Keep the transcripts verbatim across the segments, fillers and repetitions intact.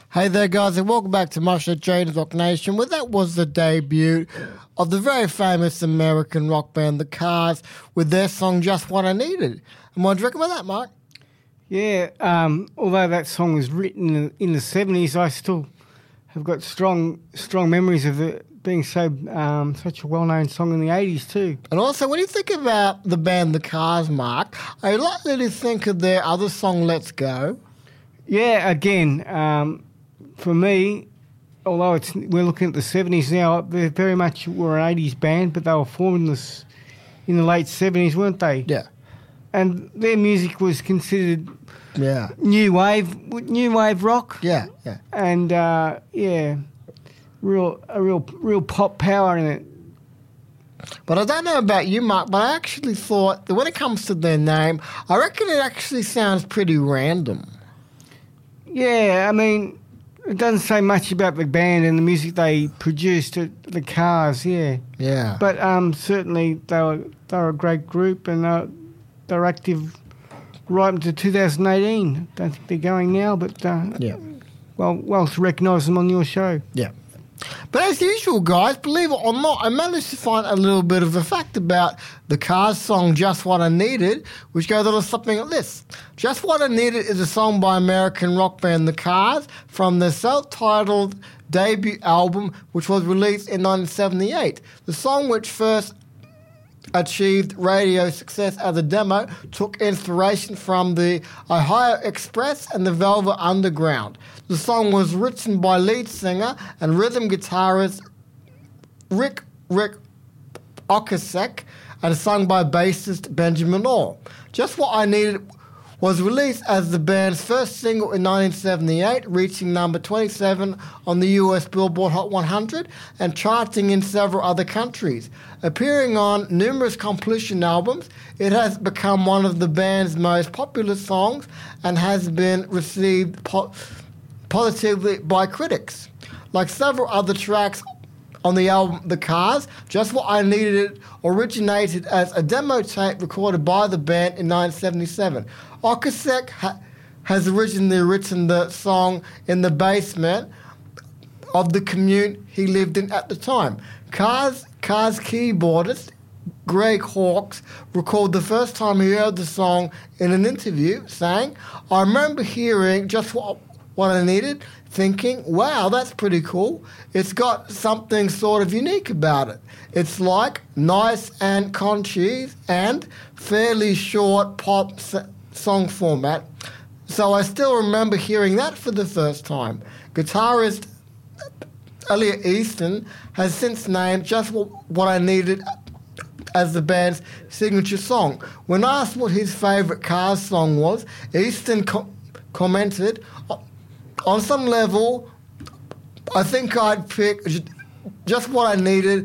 Hey there, guys, and welcome back to Musha Jane's Rock Nation, where that was the debut of the very famous American rock band The Cars with their song Just What I Needed. And what do you reckon about that, Mark? Yeah, um, although that song was written in, in the seventies, I still have got strong strong memories of it being so um, such a well-known song in the eighties too. And also, when you think about the band The Cars, Mark, are you likely to think of their other song, Let's Go? Yeah, again, um, for me, although it's we're looking at the seventies now, they very much were an eighties band, but they were formed in, this, in the late seventies, weren't they? Yeah. And their music was considered yeah new wave, new wave rock. Yeah, yeah. And uh, yeah, real a real real pop power in it. But I don't know about you, Mark, but I actually thought that when it comes to their name, I reckon it actually sounds pretty random. Yeah, I mean, it doesn't say much about the band and the music they produced at The Cars, yeah. Yeah. But um, certainly they were they were a great group, and uh, they're active right into two thousand eighteen. Don't think they're going now, but uh, yeah. well, well to recognise them on your show. Yeah. But as usual, guys, believe it or not, I managed to find a little bit of a fact about the Cars song Just What I Needed, which goes on something like this. Just What I Needed is a song by American rock band The Cars from their self-titled debut album, which was released in nineteen seventy-eight. The song, which first achieved radio success as a demo, took inspiration from the Ohio Express and the Velvet Underground. The song was written by lead singer and rhythm guitarist Rick Rick Ocasek and sung by bassist Benjamin Orr. Just What I Needed was released as the band's first single in nineteen seventy-eight, reaching number twenty-seven on the U S Billboard Hot one hundred and charting in several other countries. Appearing on numerous compilation albums, it has become one of the band's most popular songs and has been received po- positively by critics. Like several other tracks on the album The Cars, Just What I Needed originated as a demo tape recorded by the band in nineteen seventy-seven. Ocasek ha- has originally written the song in the basement of the commune he lived in at the time. Cars, Cars keyboardist Greg Hawkes recalled the first time he heard the song in an interview, saying, "I remember hearing Just What, what I Needed, thinking, wow, that's pretty cool. It's got something sort of unique about it. It's like nice and concise and fairly short pop s- song format. So I still remember hearing that for the first time." Guitarist Elliot Easton has since named Just What I Needed as the band's signature song. When asked what his favourite Cars song was, Easton co- commented, "On some level, I think I'd pick Just What I Needed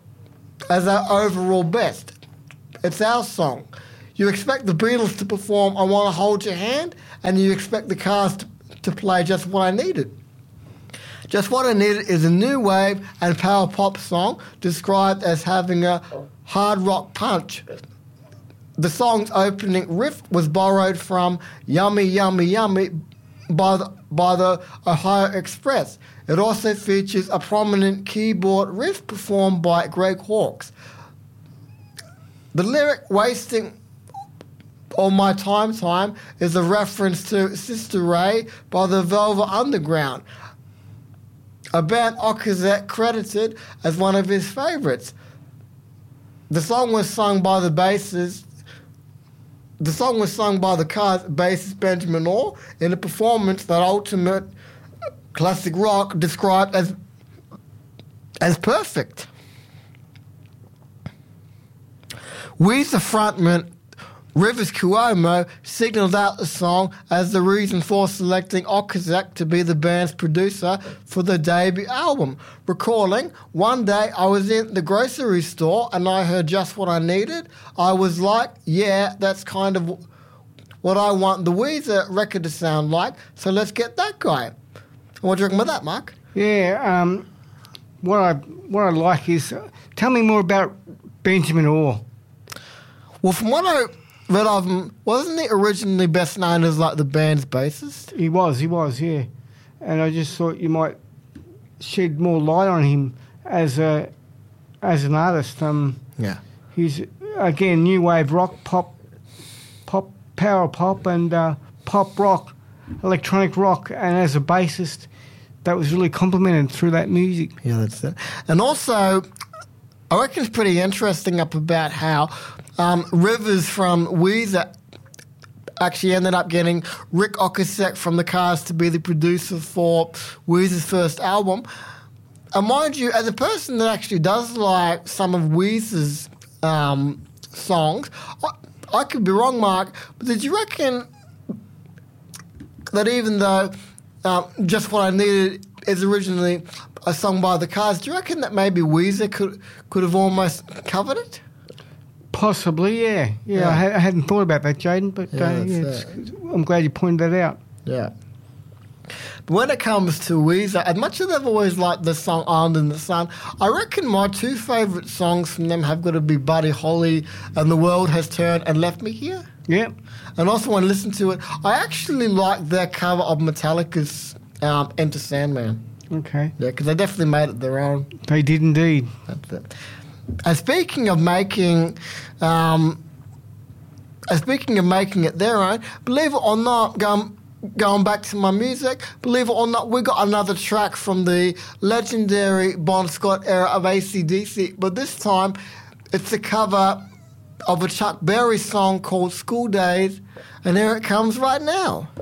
as our overall best. It's our song. You expect the Beatles to perform I Want to Hold Your Hand, and you expect the Cars to, to play Just What I Needed. Just What I Needed is a new wave and power pop song described as having a hard rock punch. The song's opening riff was borrowed from Yummy Yummy Yummy by the, by the Ohio Express. It also features a prominent keyboard riff performed by Greg Hawkes. The lyric "Wasting All My Time Time" is a reference to Sister Ray by the Velvet Underground, a band Ocasek credited as one of his favourites. The song was sung by the bassist The song was sung by the Cars bassist Benjamin Orr in a performance that ultimate classic rock described as as perfect. Weezer frontman Rivers Cuomo signaled out the song as the reason for selecting Ocasek to be the band's producer for the debut album, recalling, "One day I was in the grocery store and I heard Just What I Needed. I was like, yeah, that's kind of what I want the Weezer record to sound like, so let's get that guy." What do you reckon about that, Mark? Yeah, um, what I what I like is, uh, tell me more about Benjamin Orr. Well, from what I read of him, wasn't he originally best known as like the band's bassist? He was, he was, yeah. and I just thought you might shed more light on him as a as an artist. Um, Yeah. he's again new wave rock, pop, pop, power pop, and uh, pop rock, electronic rock, and as a bassist, that was really complemented through that music. Yeah, that's it. And also, I reckon it's pretty interesting up about how um, Rivers from Weezer actually ended up getting Rick Ocasek from the Cars to be the producer for Weezer's first album. And mind you, as a person that actually does like some of Weezer's um, songs, I, I could be wrong, Mark, but did you reckon that even though um, Just What I Needed is originally a song by the Cars, do you reckon that maybe Weezer could could have almost covered it? Possibly, yeah. Yeah, Yeah. I, ha- I hadn't thought about that, Jaden, but Yeah, uh, yeah, that's it's, I'm glad you pointed that out. Yeah. But when it comes to Weezer, as much as I've always liked the song Island in the Sun, I reckon my two favourite songs from them have got to be Buddy Holly and The World Has Turned and Left Me Here. Yeah. And also when I listen to it, I actually like their cover of Metallica's um, Enter Sandman. Okay. Yeah, because they definitely made it their own. They did indeed. That's it. And speaking of making, um, and speaking of making it their own, believe it or not, going, going back to my music, believe it or not, we got another track from the legendary Bon Scott era of A C D C, but this time it's a cover of a Chuck Berry song called School Days, and here it comes right now.